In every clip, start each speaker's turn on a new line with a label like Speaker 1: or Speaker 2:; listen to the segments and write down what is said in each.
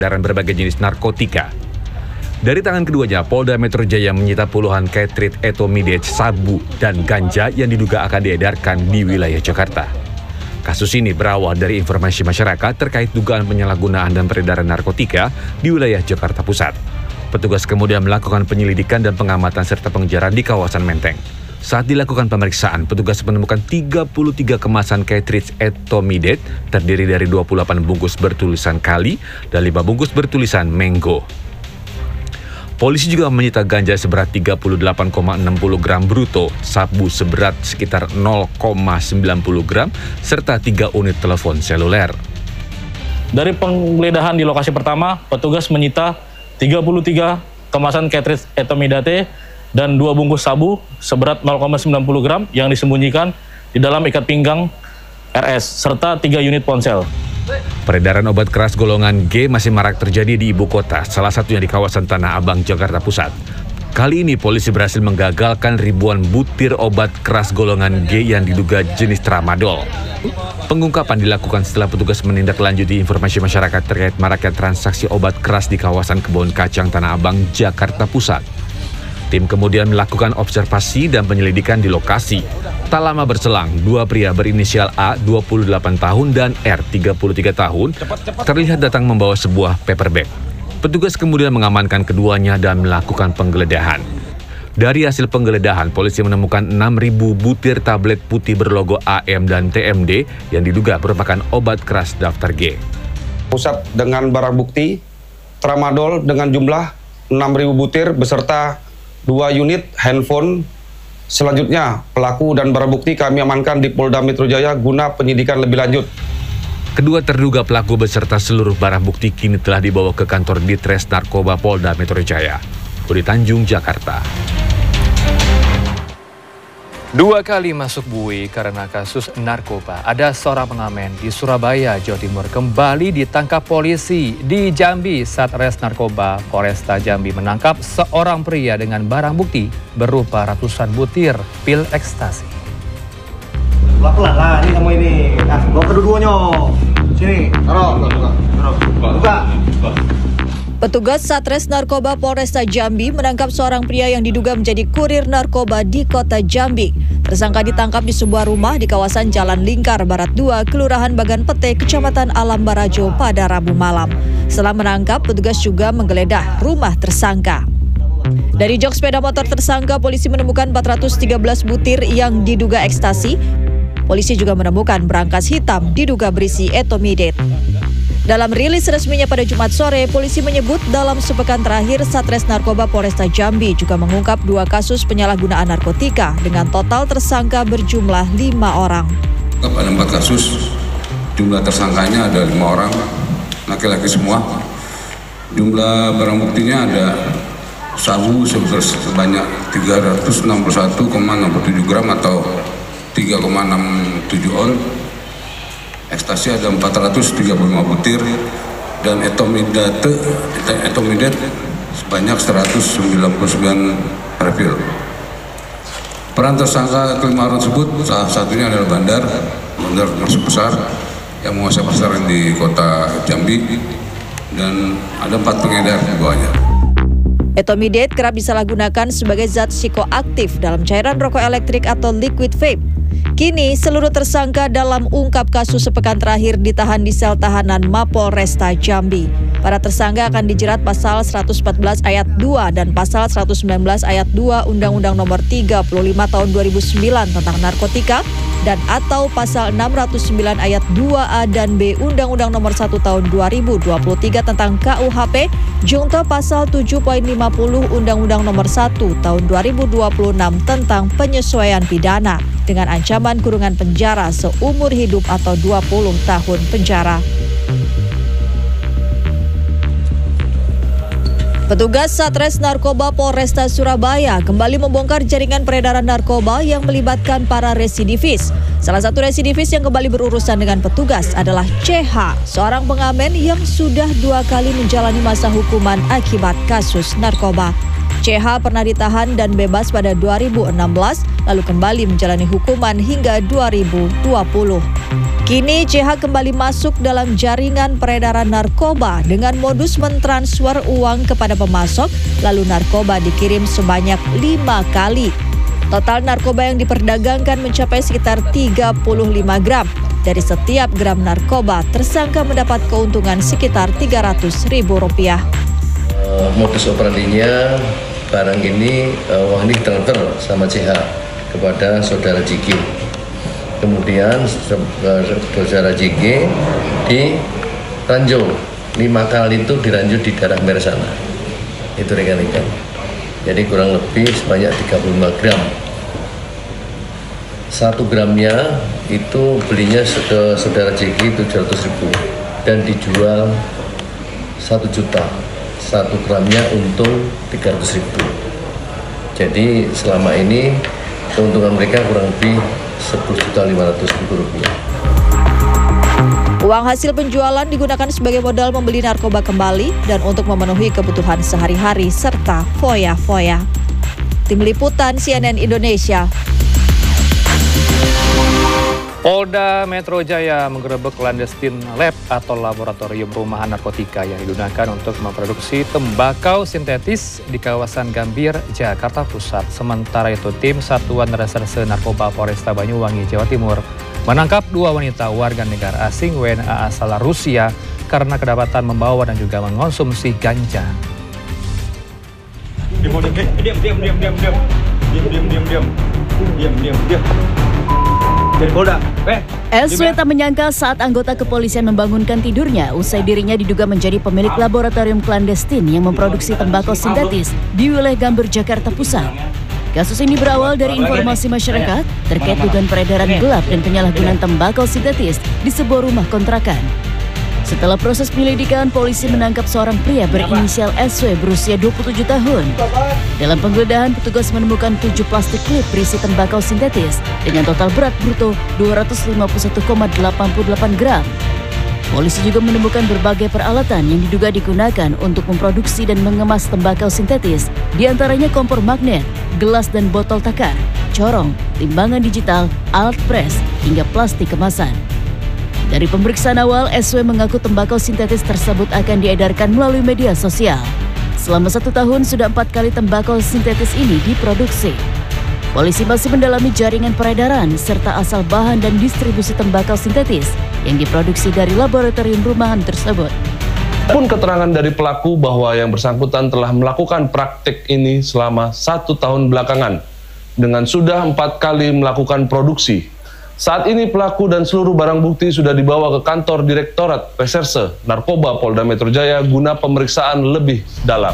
Speaker 1: berbagai jenis narkotika. Dari tangan keduanya, Polda Metro Jaya menyita puluhan cartridge etomidate, sabu, dan ganja yang diduga akan diedarkan di wilayah Jakarta. Kasus ini berawal dari informasi masyarakat terkait dugaan penyalahgunaan dan peredaran narkotika di wilayah Jakarta Pusat. Petugas kemudian melakukan penyelidikan dan pengamatan serta pengejaran di kawasan Menteng. Saat dilakukan pemeriksaan, petugas menemukan 33 kemasan cartridge etomidate terdiri dari 28 bungkus bertulisan Kali dan 5 bungkus bertulisan Mango. Polisi juga menyita ganja seberat 38,60 gram bruto, sabu seberat sekitar 0,90 gram, serta 3 unit telepon seluler.
Speaker 2: Dari penggeledahan di lokasi pertama, petugas menyita 33 kemasan cartridge etomidate dan 2 bungkus sabu seberat 0,90 gram yang disembunyikan di dalam ikat pinggang RS, serta 3 unit ponsel.
Speaker 1: Peredaran obat keras golongan G masih marak terjadi di ibu kota, salah satunya di kawasan Tanah Abang, Jakarta Pusat. Kali ini polisi berhasil menggagalkan ribuan butir obat keras golongan G yang diduga jenis tramadol. Pengungkapan dilakukan setelah petugas menindaklanjuti informasi masyarakat terkait maraknya transaksi obat keras di kawasan Kebon Kacang Tanah Abang, Jakarta Pusat. Tim kemudian melakukan observasi dan penyelidikan di lokasi. Tak lama berselang, 2 pria berinisial A 28 tahun dan R 33 tahun terlihat datang membawa sebuah paper bag. Petugas kemudian mengamankan keduanya dan melakukan penggeledahan. Dari hasil penggeledahan, polisi menemukan 6.000 butir tablet putih berlogo AM dan TMD yang diduga merupakan obat keras daftar G.
Speaker 3: Pusat dengan barang bukti tramadol dengan jumlah 6.000 butir beserta 2 unit handphone. Selanjutnya, pelaku dan barang bukti kami amankan di Polda Metro Jaya guna penyidikan lebih lanjut.
Speaker 1: Kedua terduga pelaku beserta seluruh barang bukti kini telah dibawa ke kantor Ditres Narkoba Polda Metro Jaya. Budi Tanjung, Jakarta.
Speaker 4: 2 kali masuk bui karena kasus narkoba. Ada seorang pengamen di Surabaya, Jawa Timur kembali ditangkap polisi di Jambi. Satres Narkoba Polresta Jambi menangkap seorang pria dengan barang bukti berupa ratusan butir pil ekstasi.
Speaker 5: Pelan-pelan lah, ini kamu ini. Nah, bawa kedua-duanya. Sini, taruh. Buka.
Speaker 6: Petugas Satres Narkoba Polresta Jambi menangkap seorang pria yang diduga menjadi kurir narkoba di kota Jambi. Tersangka ditangkap di sebuah rumah di kawasan Jalan Lingkar Barat 2, Kelurahan Bagan Pete, Kecamatan Alam Barajo pada Rabu malam. Setelah menangkap, petugas juga menggeledah rumah tersangka. Dari jok sepeda motor tersangka, polisi menemukan 413 butir yang diduga ekstasi. Polisi juga menemukan berangkas hitam diduga berisi etomidate. Dalam rilis resminya pada Jumat sore, polisi menyebut dalam sepekan terakhir Satres Narkoba Polresta Jambi juga mengungkap 2 kasus penyalahgunaan narkotika dengan total tersangka berjumlah 5 orang.
Speaker 7: Ada 4 kasus, jumlah tersangkanya ada 5 orang, laki-laki semua. Jumlah barang buktinya ada sabu sebanyak 361,67 gram atau 3,67 on. Ekstasi ada 435 butir dan etomidate sebanyak 199 refill. Peran tersangka kelima orang tersebut salah satunya adalah bandar termasuk besar yang menguasai pasaran di kota Jambi dan ada 4 pengedar di bawahnya.
Speaker 6: Etomidate kerap disalahgunakan sebagai zat psikoaktif dalam cairan rokok elektrik atau liquid vape. Kini, seluruh tersangka dalam ungkap kasus sepekan terakhir ditahan di sel tahanan Mapolresta Jambi. Para tersangka akan dijerat pasal 114 ayat 2 dan pasal 119 ayat 2 Undang-Undang Nomor 35 Tahun 2009 tentang narkotika dan atau pasal 609 ayat 2A dan B Undang-Undang Nomor 1 Tahun 2023 tentang KUHP junto pasal 7.50 Undang-Undang Nomor 1 Tahun 2026 tentang penyesuaian pidana dengan ancaman kurungan penjara seumur hidup atau 20 tahun penjara. Petugas Satres Narkoba Polresta Surabaya kembali membongkar jaringan peredaran narkoba yang melibatkan para residivis. Salah satu residivis yang kembali berurusan dengan petugas adalah CH, seorang pengamen yang sudah 2 kali menjalani masa hukuman akibat kasus narkoba. CH pernah ditahan dan bebas pada 2016, lalu kembali menjalani hukuman hingga 2020. Kini CH kembali masuk dalam jaringan peredaran narkoba dengan modus mentransfer uang kepada pemasok, lalu narkoba dikirim sebanyak 5 kali. Total narkoba yang diperdagangkan mencapai sekitar 35 gram. Dari setiap gram narkoba, tersangka mendapat keuntungan sekitar Rp300.000.
Speaker 8: Modus operandinya, barang ini, uang ini ditransfer sama CH kepada saudara JG. Kemudian saudara JG di ranjau 5 kali itu diranjau di daerah Mer sana. Itu rekan-rekan. Jadi kurang lebih sebanyak 35 gram. 1 gramnya itu belinya ke saudara JG 700.000 dan dijual 1 juta. 1 gramnya untung 300.000. Jadi selama ini keuntungan mereka kurang lebih 10.500.000 rupiah.
Speaker 6: Uang hasil penjualan digunakan sebagai modal membeli narkoba kembali dan untuk memenuhi kebutuhan sehari-hari serta foya-foya. Tim Liputan CNN Indonesia.
Speaker 4: Polda Metro Jaya menggerebek clandestine lab atau laboratorium rumahan narkotika yang digunakan untuk memproduksi tembakau sintetis di kawasan Gambir, Jakarta Pusat. Sementara itu, tim Satuan Reserse Narkoba Polresta Banyuwangi, Jawa Timur menangkap 2 wanita warga negara asing WNA asal Rusia karena kedapatan membawa dan juga mengonsumsi ganja.
Speaker 5: Diam.
Speaker 9: SW tak menyangka saat anggota kepolisian membangunkan tidurnya usai dirinya diduga menjadi pemilik laboratorium klandestin yang memproduksi tembakau sintetis di wilayah Gambir, Jakarta Pusat. Kasus ini berawal dari informasi masyarakat terkait dugaan peredaran gelap dan penyalahgunaan tembakau sintetis di sebuah rumah kontrakan. Setelah proses penyelidikan, polisi menangkap seorang pria berinisial SW berusia 27 tahun. Dalam penggeledahan, petugas menemukan 7 plastik klip berisi tembakau sintetis dengan total berat bruto 251,88 gram. Polisi juga menemukan berbagai peralatan yang diduga digunakan untuk memproduksi dan mengemas tembakau sintetis, diantaranya kompor magnet, gelas dan botol takar, corong, timbangan digital, alat pres, hingga plastik kemasan. Dari pemeriksaan awal, SW mengaku tembakau sintetis tersebut akan diedarkan melalui media sosial. Selama 1 tahun, sudah 4 kali tembakau sintetis ini diproduksi. Polisi masih mendalami jaringan peredaran serta asal bahan dan distribusi tembakau sintetis yang diproduksi dari laboratorium rumahan tersebut.
Speaker 10: Pun keterangan dari pelaku bahwa yang bersangkutan telah melakukan praktik ini selama 1 tahun belakangan dengan sudah 4 kali melakukan produksi. Saat ini pelaku dan seluruh barang bukti sudah dibawa ke kantor Direktorat Reserse Narkoba Polda Metro Jaya guna pemeriksaan lebih dalam.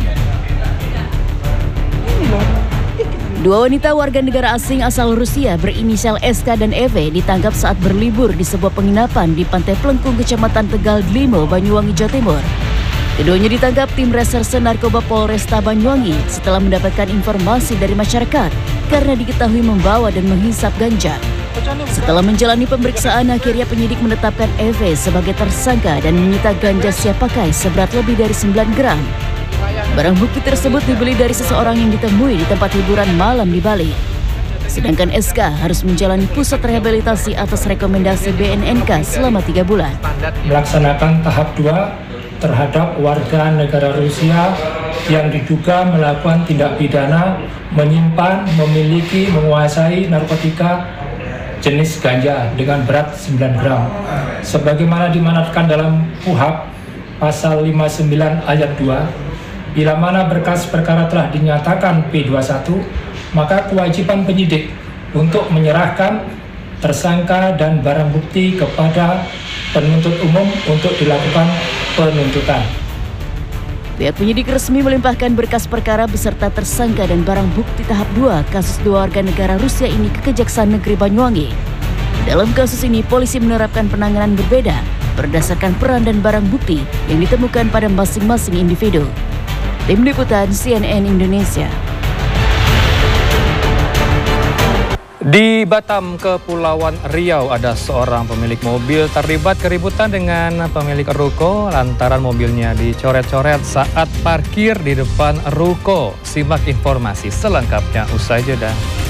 Speaker 9: 2 wanita warga negara asing asal Rusia berinisial SK dan EV ditangkap saat berlibur di sebuah penginapan di Pantai Plengkung, Kecamatan Tegal Glimo, Banyuwangi, Jawa Timur. Keduanya ditangkap tim Reserse Narkoba Polresta Banyuwangi setelah mendapatkan informasi dari masyarakat karena diketahui membawa dan menghisap ganja. Setelah menjalani pemeriksaan, akhirnya penyidik menetapkan EV sebagai tersangka dan menyita ganja siap pakai seberat lebih dari 9 gram. Barang bukti tersebut dibeli dari seseorang yang ditemui di tempat hiburan malam di Bali. Sedangkan SK harus menjalani pusat rehabilitasi atas rekomendasi BNNK selama 3 bulan.
Speaker 11: Melaksanakan tahap 2 terhadap warga negara Rusia yang diduga melakukan tindak pidana menyimpan, memiliki, menguasai narkotika jenis ganja dengan berat 9 gram. Sebagaimana dimanatkan dalam KUHP pasal 59 ayat 2, bila mana berkas perkara telah dinyatakan P21, maka kewajiban penyidik untuk menyerahkan tersangka dan barang bukti kepada penuntut umum untuk dilakukan penuntutan.
Speaker 9: Pihak penyidik resmi melimpahkan berkas perkara beserta tersangka dan barang bukti tahap 2 kasus 2 warga negara Rusia ini ke Kejaksaan Negeri Banyuwangi. Dalam kasus ini, polisi menerapkan penanganan berbeda berdasarkan peran dan barang bukti yang ditemukan pada masing-masing individu. Tim Liputan CNN Indonesia.
Speaker 4: Di Batam, Kepulauan Riau, ada seorang pemilik mobil terlibat keributan dengan pemilik ruko lantaran mobilnya dicoret-coret saat parkir di depan ruko. Simak informasi selengkapnya usai jeda.